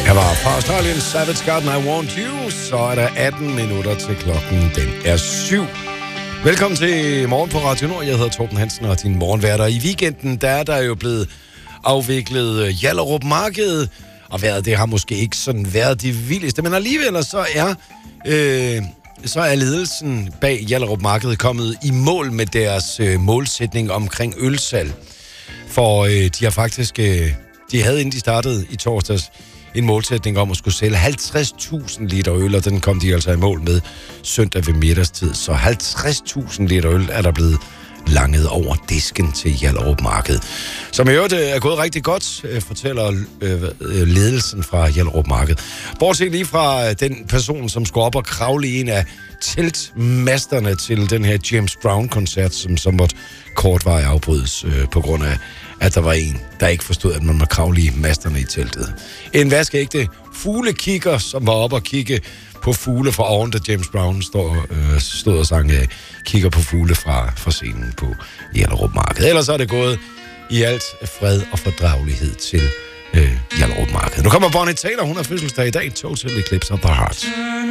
Her var fra Australien Savage Garden, I Want You. Så er der 18 minutter til klokken. Den er 7. Velkommen til Morgen på Radio Nord. Jeg hedder Torben Hansen, og din morgenværter. I weekenden, der er der jo blevet afviklet Hjallerup Marked. Og vejret, det har måske ikke sådan været det vildeste, men alligevel så er ledelsen bag Hjallerup Marked kommet i mål med deres målsætning omkring ølsalg. For de har faktisk, de havde inden de startede i torsdags, en målsætning om at skulle sælge 50.000 liter øl, og den kom de altså i mål med søndag ved middagstid. Så 50.000 liter øl er der blevet langet over disken til Hjallerup Marked. Som i øvrigt er gået rigtig godt, fortæller ledelsen fra Hjallerup Marked. Bortset lige fra den person, som skulle op og kravle i en af teltmasterne til den her James Brown-koncert, som måtte kortvarigt afbrydes på grund af, at der var en, der ikke forstod, at man må kravle i masterne i teltet. En vaskeægte fuglekigger, som var oppe og kigge på fugle fra oven, da James Brown stod og sang kigger på fugle fra scenen på Hjallerup Marked. Ellers er det gået i alt fred og fordragelighed til Hjallerup Marked. Nu kommer Bonnie Taylor, hun har fødselsdag i dag. Total Eclipse of the Heart.